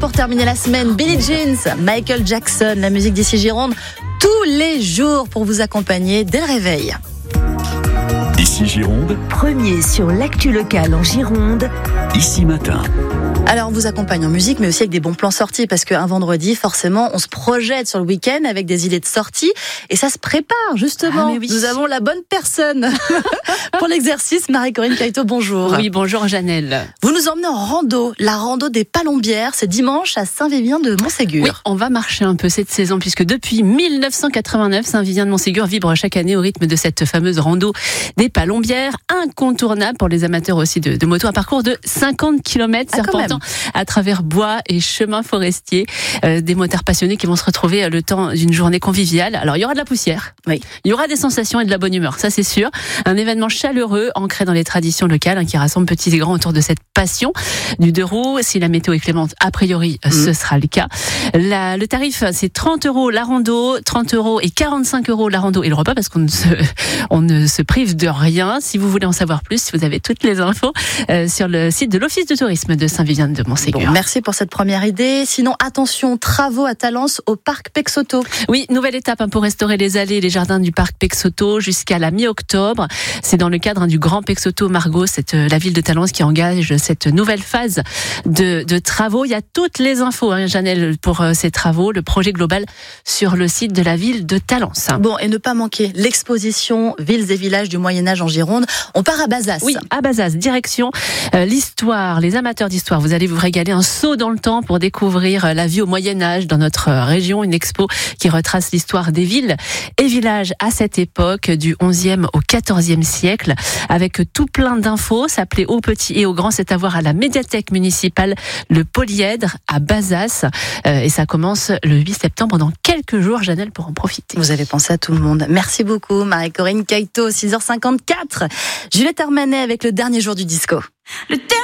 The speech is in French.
pour terminer la semaine, Billie Jean, Michael Jackson, la musique d'ici Gironde, tous les jours pour vous accompagner dès le réveil. Ici Gironde, Premier sur l'actu locale en Gironde. Ici Matin. Alors on vous accompagne en musique mais aussi avec des bons plans sortis parce qu'un vendredi forcément on se projette sur le week-end avec des idées de sortie et ça se prépare justement. Ah, mais oui. Nous avons la bonne personne pour l'exercice. Marie-Corinne Cailleteau, bonjour. Oui, bonjour Janelle. Vous nous emmenez en rando, la rando des Palombières, c'est dimanche à Saint-Vivien de Montségur. Oui, on va marcher un peu cette saison puisque depuis 1989, Saint-Vivien de Montségur vibre chaque année au rythme de cette fameuse rando des Palombières, incontournable pour les amateurs aussi de moto, un parcours de 50 km serpentant à travers bois et chemins forestiers, des motards passionnés qui vont se retrouver le temps d'une journée conviviale. Alors il y aura de la poussière, oui. Il y aura des sensations et de la bonne humeur, ça c'est sûr. Un événement chaleureux, ancré dans les traditions locales, qui rassemble petits et grands autour de cette passion du deux roues. Si la météo est clémente, a priori, ce sera le cas. Le tarif, c'est 30 € la rando, 30 € et 45 € la rando et le repas, parce qu'on ne se prive de rien. Si vous voulez en savoir plus, vous avez toutes les infos sur le site de l'Office de tourisme de Saint-Vivien de Montségur. Bon, merci pour cette première idée. Sinon, attention, travaux à Talence au parc Pexoto. Oui, nouvelle étape pour restaurer les allées et les jardins du parc Pexoto jusqu'à la mi-octobre. C'est dans le cadre du Grand Pexoto Margaux, la ville de Talence qui engage cette nouvelle phase de travaux. Il y a toutes les infos, Janelle, pour ces travaux, le projet global sur le site de la ville de Talence. Bon, et ne pas manquer l'exposition Villes et villages du Moyen-Âge en Gironde. On part à Bazas. Oui, à Bazas, direction l'histoire, les amateurs d'histoire. Vous allez vous régaler, un saut dans le temps pour découvrir la vie au Moyen-Âge dans notre région. Une expo qui retrace l'histoire des villes et villages à cette époque, du 11e au 14e siècle, avec tout plein d'infos. S'appelait Aux Petits et aux Grands. C'est à voir à la médiathèque municipale Le Polyèdre à Bazas. Et ça commence le 8 septembre, dans quelques jours, Janelle, pour en profiter. Vous avez pensé à tout le monde. Merci beaucoup, Marie-Corinne Cailleteau, 6h54. Juliette Armanet avec le dernier jour du disco.